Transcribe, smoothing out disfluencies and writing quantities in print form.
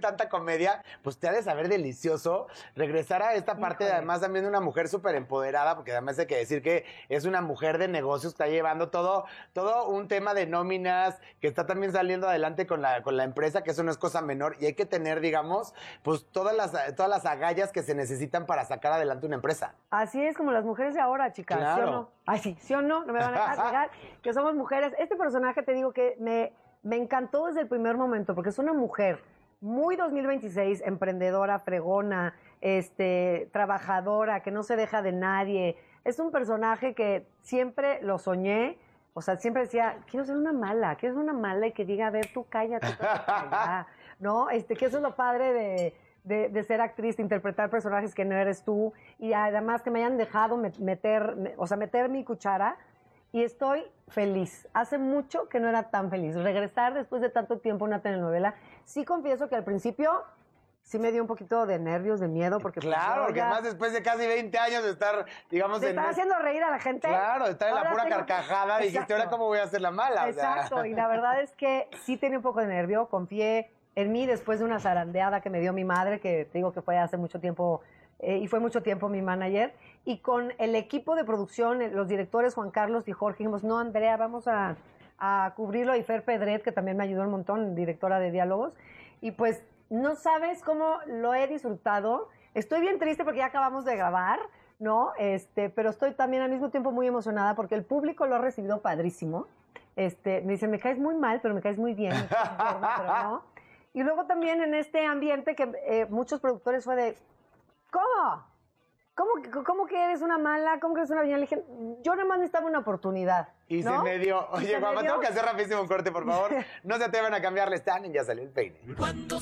tanta comedia, pues te ha de saber delicioso regresar a esta parte, además también de una mujer súper empoderada, porque además hay que decir que es una mujer de negocios que está llevando todo un tema de nóminas, que está también saliendo adelante con la empresa, que eso no es cosa menor, y hay que tener, digamos, pues todas las agallas que se necesitan para sacar adelante una empresa. Así es como las mujeres de ahora, chicas, Claro. ¿sí o no? Ay, sí, ¿sí o no? No me van a negar que somos mujeres. Este personaje, te digo que me encantó desde el primer momento, porque es una mujer muy 2026, emprendedora, fregona, trabajadora, que no se deja de nadie. Es un personaje que siempre lo soñé, o sea, siempre decía, quiero ser una mala y que diga, a ver, tú cállate, ¿no? Que eso es lo padre de ser actriz, de interpretar personajes que no eres tú, y además que me hayan dejado meter mi cuchara, y estoy feliz. Hace mucho que no era tan feliz. Regresar después de tanto tiempo a una telenovela, sí confieso que al principio sí me dio un poquito de nervios, de miedo, porque claro, porque además después de casi 20 años de estar, digamos, de estar haciendo reír a la gente. Claro, de estar en la pura carcajada, dijiste, ahora cómo voy a hacer la mala. Exacto, o sea. Y la verdad es que sí tenía un poco de nervio, confié en mí después de una zarandeada que me dio mi madre, que te digo que fue hace mucho tiempo, y fue mucho tiempo mi manager, y con el equipo de producción, los directores Juan Carlos y Jorge, dijimos, no, Andrea, vamos a cubrirlo, y Fer Pedret, que también me ayudó un montón, directora de diálogos, y pues no sabes cómo lo he disfrutado. Estoy bien triste porque ya acabamos de grabar, ¿no? Pero estoy también al mismo tiempo muy emocionada porque el público lo ha recibido padrísimo. Me dicen, me caes muy mal, pero me caes muy bien, me caes gorda, pero no. Y luego también en este ambiente que muchos productores fue de, ¿cómo? ¿Cómo que eres una mala? ¿Cómo que eres una villana? Le dije, yo nada más necesitaba una oportunidad. Y ¿no? se me dio. Oye, mamá, tengo que hacer rapidísimo un corte, por favor. No se atrevan a cambiarle stand y ya salió el peine.